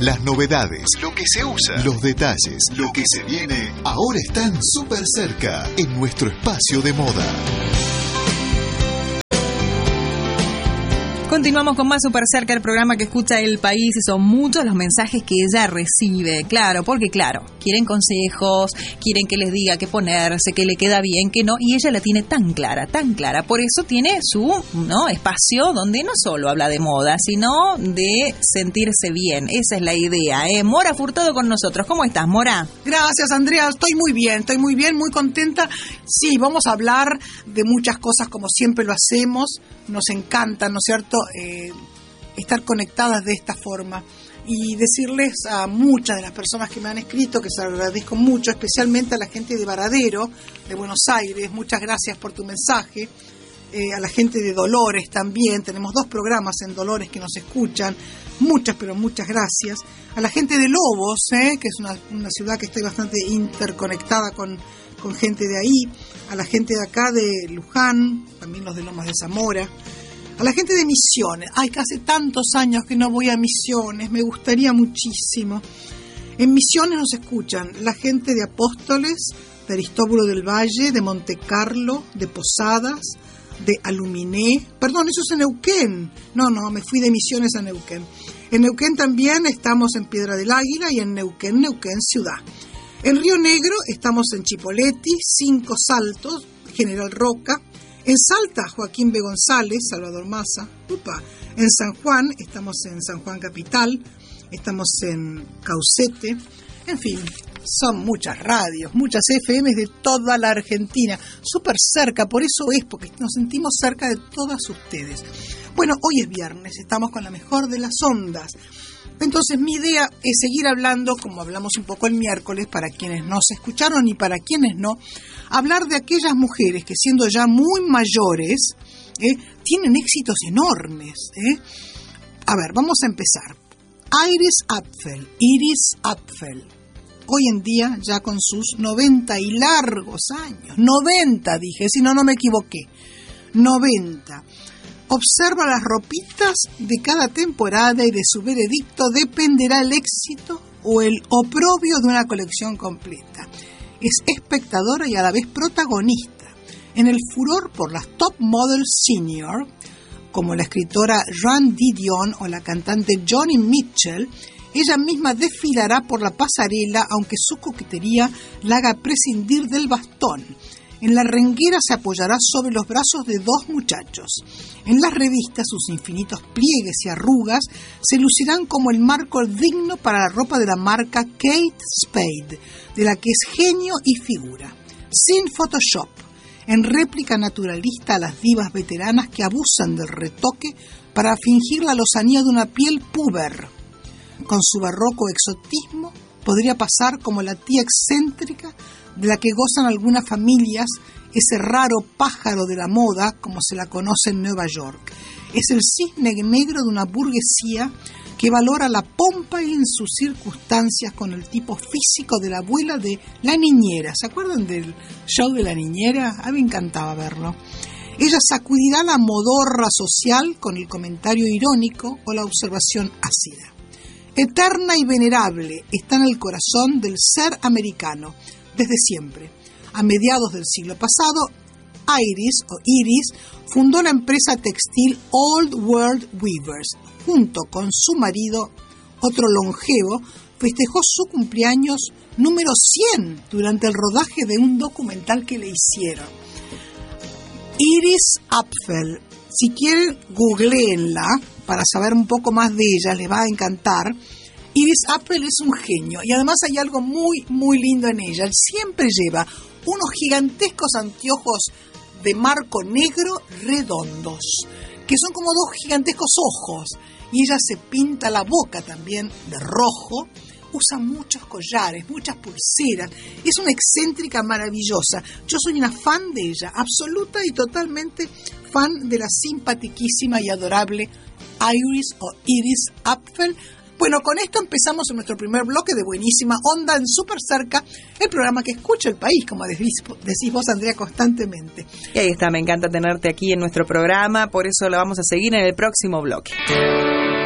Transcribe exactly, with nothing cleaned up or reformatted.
Las novedades, lo que se usa, los detalles, lo que se viene, ahora están súper cerca en nuestro espacio de moda. Continuamos con más Super Cerca, el programa que escucha el país, y son muchos los mensajes que ella recibe, claro, porque claro, quieren consejos, quieren que les diga qué ponerse, qué le queda bien, qué no, y ella la tiene tan clara, tan clara, por eso tiene su no espacio donde no solo habla de moda, sino de sentirse bien, esa es la idea, ¿eh? Mora Furtado con nosotros, ¿cómo estás, Mora? Gracias, Andrea, estoy muy bien, estoy muy bien, muy contenta. Sí, vamos a hablar de muchas cosas como siempre lo hacemos, nos encanta, ¿no es cierto?, Eh, estar conectadas de esta forma y decirles a muchas de las personas que me han escrito que se agradezco mucho, especialmente a la gente de Varadero, de Buenos Aires, muchas gracias por tu mensaje, eh, a la gente de Dolores también, tenemos dos programas en Dolores que nos escuchan, muchas pero muchas gracias, a la gente de Lobos, eh, que es una, una ciudad que estoy bastante interconectada con, con gente de ahí, a la gente de acá de Luján, también los de Lomas de Zamora, a la gente de Misiones. Ay, que hace tantos años que no voy a Misiones, me gustaría muchísimo. En Misiones nos escuchan la gente de Apóstoles, de Aristóbulo del Valle, de Monte Carlo, de Posadas, de Aluminé. Perdón, eso es en Neuquén. No, no, me fui de Misiones a Neuquén. En Neuquén también estamos en Piedra del Águila y en Neuquén, Neuquén ciudad. En Río Negro estamos en Chipoleti, Cinco Saltos, General Roca. En Salta, Joaquín B. González, Salvador Maza. Upa. En San Juan, estamos en San Juan Capital, estamos en Caucete. En fin, son muchas radios, muchas F Ms de toda la Argentina, súper cerca, por eso es, porque nos sentimos cerca de todas ustedes. Bueno, hoy es viernes, estamos con la mejor de las ondas. Entonces mi idea es seguir hablando, como hablamos un poco el miércoles, para quienes no se escucharon y para quienes no, hablar de aquellas mujeres que siendo ya muy mayores, ¿eh? tienen éxitos enormes. ¿eh? A ver, vamos a empezar. Iris Apfel, Iris Apfel, hoy en día ya con sus noventa y largos años, noventa dije, si no, no me equivoqué, noventa. Observa las ropitas de cada temporada y de su veredicto dependerá el éxito o el oprobio de una colección completa. Es espectadora y a la vez protagonista. En el furor por las top models senior, como la escritora Joan Didion o la cantante Joni Mitchell, ella misma desfilará por la pasarela, aunque su coquetería la haga prescindir del bastón. En la renguera se apoyará sobre los brazos de dos muchachos. En las revistas, sus infinitos pliegues y arrugas se lucirán como el marco digno para la ropa de la marca Kate Spade, de la que es genio y figura. Sin Photoshop, en réplica naturalista a las divas veteranas que abusan del retoque para fingir la lozanía de una piel puber. Con su barroco exotismo, podría pasar como la tía excéntrica de la que gozan algunas familias, ese raro pájaro de la moda, como se la conoce en Nueva York. Es el cisne negro de una burguesía que valora la pompa y en sus circunstancias con el tipo físico de la abuela de La Niñera. ¿Se acuerdan del show de La Niñera? A mí me encantaba verlo. Ella sacudirá la modorra social con el comentario irónico o la observación ácida. Eterna y venerable está en el corazón del ser americano, desde siempre. A mediados del siglo pasado, Iris o Iris fundó la empresa textil Old World Weavers. Junto con su marido, otro longevo, festejó su cumpleaños número cien durante el rodaje de un documental que le hicieron. Iris Apfel, si quieren, googleenla para saber un poco más de ella, les va a encantar. Iris Apfel es un genio y además hay algo muy, muy lindo en ella. Siempre lleva unos gigantescos anteojos de marco negro redondos, que son como dos gigantescos ojos, y ella se pinta la boca también de rojo, usa muchos collares, muchas pulseras, es una excéntrica maravillosa. Yo soy una fan de ella, absoluta y totalmente fan de la simpatiquísima y adorable Iris o Iris Apfel. Bueno, con esto empezamos en nuestro primer bloque de Buenísima Onda en Súper Cerca, el programa que escucha el país, como decís, decís vos, Andrea, constantemente. Y ahí está, me encanta tenerte aquí en nuestro programa, por eso lo vamos a seguir en el próximo bloque.